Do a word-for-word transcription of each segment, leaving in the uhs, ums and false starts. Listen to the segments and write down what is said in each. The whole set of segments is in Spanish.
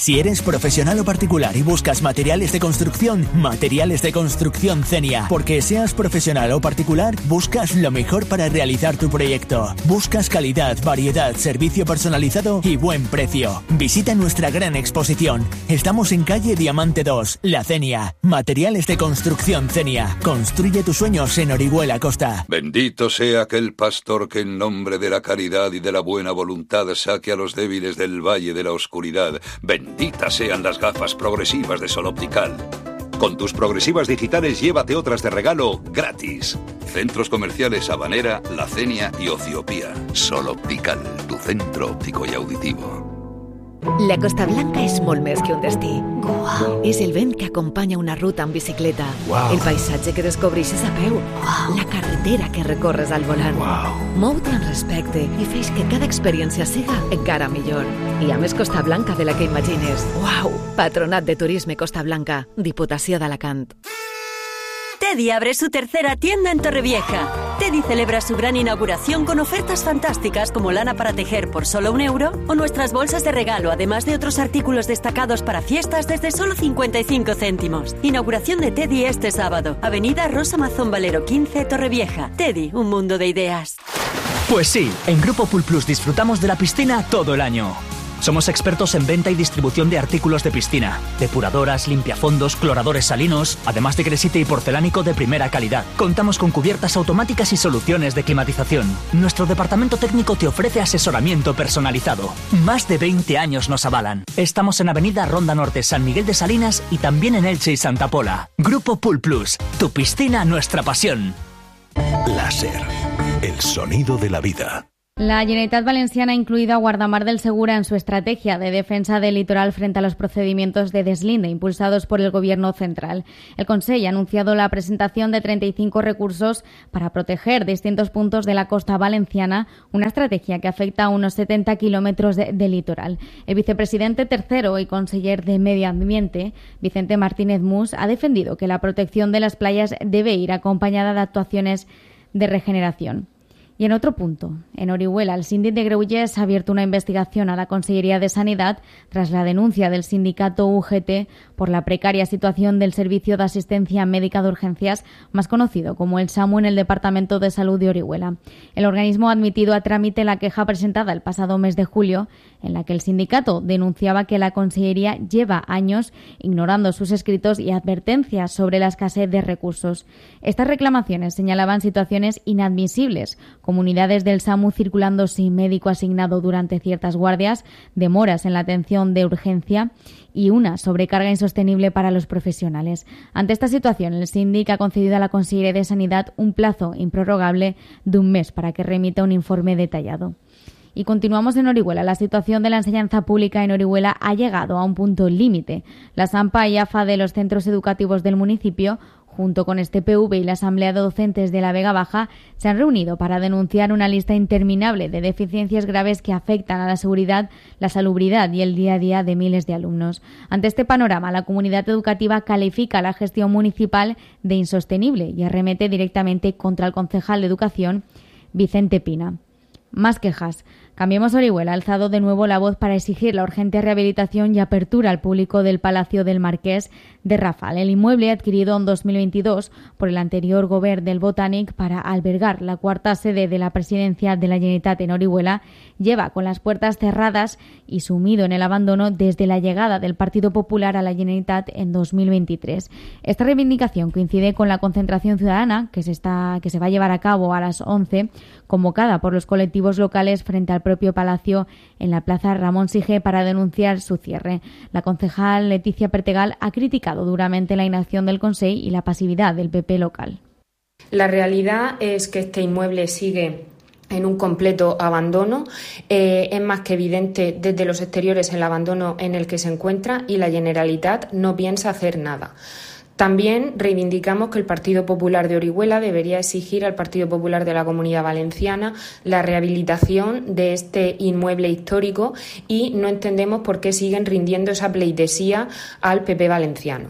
Si eres profesional o particular y buscas materiales de construcción, Materiales de Construcción Zenia. Porque seas profesional o particular, buscas lo mejor para realizar tu proyecto. Buscas calidad, variedad, servicio personalizado y buen precio. Visita nuestra gran exposición. Estamos en calle Diamante dos, La Zenia. Materiales de Construcción Zenia. Construye tus sueños en Orihuela Costa. Bendito sea aquel pastor que en nombre de la caridad y de la buena voluntad saque a los débiles del valle de la oscuridad. Benditas sean las gafas progresivas de Sol Optical. Con tus progresivas digitales llévate otras de regalo gratis. Centros comerciales Habanera, La Zenia y Ociopía. Sol Optical, tu centro óptico y auditivo. La Costa Blanca és molt més que un destí. Wow. És el vent que acompanya una ruta en bicicleta. Wow. El paisatge que descobreixes a peu. Wow. La carretera que recorres al volant. Wow. Mou-te amb respecte i feix que cada experiència siga encara millor. I a més Costa Blanca de la que imagines. Wow! Patronat de Turisme Costa Blanca, Diputació d'Alacant. Teddy abre su tercera tienda en Torrevieja. Teddy celebra su gran inauguración con ofertas fantásticas como lana para tejer por solo un euro o nuestras bolsas de regalo, además de otros artículos destacados para fiestas desde solo cincuenta y cinco céntimos. Inauguración de Teddy este sábado. Avenida Rosa Mazón Valero quince, Torrevieja. Teddy, un mundo de ideas. Pues sí, en Grupo Pool Plus disfrutamos de la piscina todo el año. Somos expertos en venta y distribución de artículos de piscina, depuradoras, limpiafondos, cloradores salinos, además de gresite y porcelánico de primera calidad. Contamos con cubiertas automáticas y soluciones de climatización. Nuestro departamento técnico te ofrece asesoramiento personalizado. Más de veinte años nos avalan. Estamos en Avenida Ronda Norte, San Miguel de Salinas y también en Elche y Santa Pola. Grupo Pool Plus, tu piscina, nuestra pasión. Láser, el sonido de la vida. La Generalitat Valenciana ha incluido a Guardamar del Segura en su estrategia de defensa del litoral frente a los procedimientos de deslinde impulsados por el Gobierno central. El Consell ha anunciado la presentación de treinta y cinco recursos para proteger distintos puntos de la costa valenciana, una estrategia que afecta a unos setenta kilómetros de, de litoral. El vicepresidente tercero y conseller de Medio Ambiente, Vicente Martínez Mus, ha defendido que la protección de las playas debe ir acompañada de actuaciones de regeneración. Y en otro punto, en Orihuela, el síndic de Greuges ha abierto una investigación a la Consellería de Sanidad tras la denuncia del sindicato U G T por la precaria situación del Servicio de Asistencia Médica de Urgencias, más conocido como el SAMU, en el Departamento de Salud de Orihuela. El organismo ha admitido a trámite la queja presentada el pasado mes de julio, en la que el sindicato denunciaba que la Consellería lleva años ignorando sus escritos y advertencias sobre la escasez de recursos. Estas reclamaciones señalaban situaciones inadmisibles, como unidades del SAMU circulando sin médico asignado durante ciertas guardias, demoras en la atención de urgencia y una sobrecarga insostenible para los profesionales. Ante esta situación, el síndic ha concedido a la Consellería de Sanidad un plazo improrrogable de un mes para que remita un informe detallado. Y continuamos en Orihuela. La situación de la enseñanza pública en Orihuela ha llegado a un punto límite. La SAMPA y AFA de los centros educativos del municipio, junto con este P V y la Asamblea de Docentes de la Vega Baja, se han reunido para denunciar una lista interminable de deficiencias graves que afectan a la seguridad, la salubridad y el día a día de miles de alumnos. Ante este panorama, la comunidad educativa califica la gestión municipal de insostenible y arremete directamente contra el concejal de Educación, Vicente Pina. Más quejas. Cambiemos Orihuela ha alzado de nuevo la voz para exigir la urgente rehabilitación y apertura al público del Palacio del Marqués de Rafal, el inmueble adquirido en dos mil veintidós por el anterior Govern del Botànic para albergar la cuarta sede de la presidencia de la Generalitat en Orihuela, lleva con las puertas cerradas y sumido en el abandono desde la llegada del Partido Popular a la Generalitat en dos mil veintitrés. Esta reivindicación coincide con la concentración ciudadana que se, está, que se va a llevar a cabo a las once, convocada por los colectivos locales frente al propio Palacio en la Plaza Ramón Sige para denunciar su cierre. La concejal Leticia Pertegal ha criticado duramente la inacción del Consell y la pasividad del P P local. La realidad es que este inmueble sigue en un completo abandono. Eh, es más que evidente desde los exteriores el abandono en el que se encuentra y la Generalitat no piensa hacer nada. También reivindicamos que el Partido Popular de Orihuela debería exigir al Partido Popular de la Comunidad Valenciana la rehabilitación de este inmueble histórico y no entendemos por qué siguen rindiendo esa pleitesía al P P valenciano.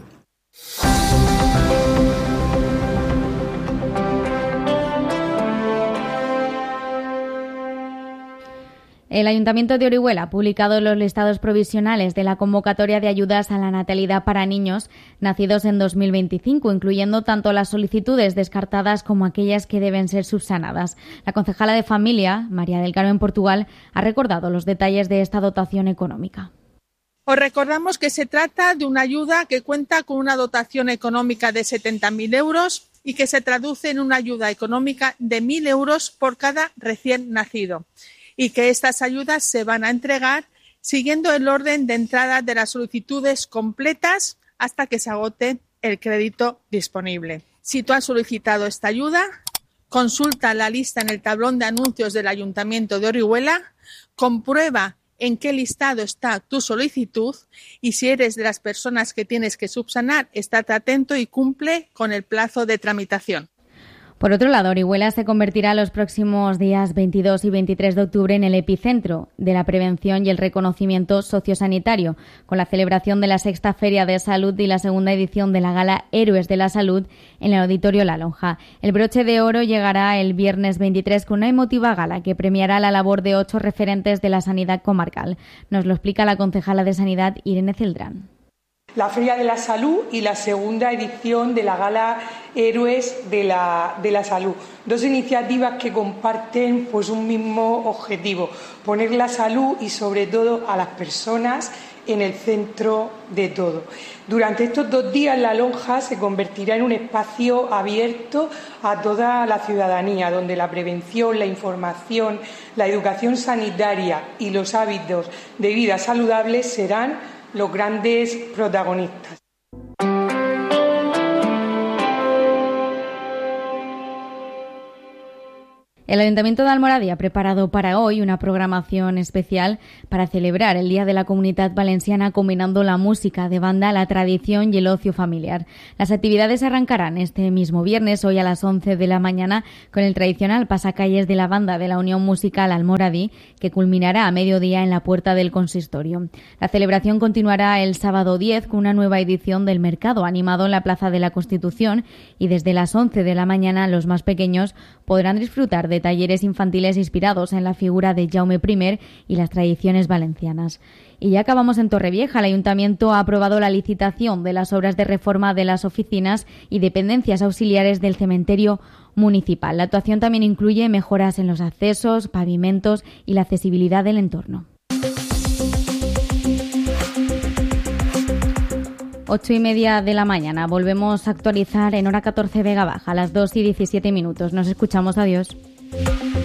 El Ayuntamiento de Orihuela ha publicado los listados provisionales de la convocatoria de ayudas a la natalidad para niños nacidos en dos mil veinticinco, incluyendo tanto las solicitudes descartadas como aquellas que deben ser subsanadas. La concejala de Familia, María del Carmen Portugal, ha recordado los detalles de esta dotación económica. Os recordamos que se trata de una ayuda que cuenta con una dotación económica de setenta mil euros y que se traduce en una ayuda económica de mil euros por cada recién nacido, y que estas ayudas se van a entregar siguiendo el orden de entrada de las solicitudes completas hasta que se agote el crédito disponible. Si tú has solicitado esta ayuda, consulta la lista en el tablón de anuncios del Ayuntamiento de Orihuela, comprueba en qué listado está tu solicitud y si eres de las personas que tienes que subsanar, estate atento y cumple con el plazo de tramitación. Por otro lado, Orihuela se convertirá los próximos días veintidós y veintitrés de octubre en el epicentro de la prevención y el reconocimiento sociosanitario, con la celebración de la sexta Feria de Salud y la segunda edición de la Gala Héroes de la Salud en el Auditorio La Lonja. El broche de oro llegará el viernes veintitrés con una emotiva gala que premiará la labor de ocho referentes de la sanidad comarcal. Nos lo explica la concejala de Sanidad, Irene Celdrán. La Feria de la Salud y la segunda edición de la Gala Héroes de la, de la Salud. Dos iniciativas que comparten pues, un mismo objetivo, poner la salud y sobre todo a las personas en el centro de todo. Durante estos dos días La Lonja se convertirá en un espacio abierto a toda la ciudadanía, donde la prevención, la información, la educación sanitaria y los hábitos de vida saludables serán los grandes protagonistas. El Ayuntamiento de Almoradí ha preparado para hoy una programación especial para celebrar el Día de la Comunidad Valenciana, combinando la música de banda, la tradición y el ocio familiar. Las actividades arrancarán este mismo viernes, hoy a las once de la mañana, con el tradicional pasacalles de la banda de la Unión Musical Almoradí, que culminará a mediodía en la puerta del consistorio. La celebración continuará el sábado diez con una nueva edición del Mercado animado en la Plaza de la Constitución, y desde las once de la mañana los más pequeños podrán disfrutar de talleres infantiles inspirados en la figura de Jaume primero y las tradiciones valencianas. Y ya acabamos en Torrevieja. El Ayuntamiento ha aprobado la licitación de las obras de reforma de las oficinas y dependencias auxiliares del cementerio municipal. La actuación también incluye mejoras en los accesos, pavimentos y la accesibilidad del entorno. Ocho y media de la mañana. Volvemos a actualizar en hora catorce Vega Baja, a las dos y diecisiete minutos. Nos escuchamos. Adiós.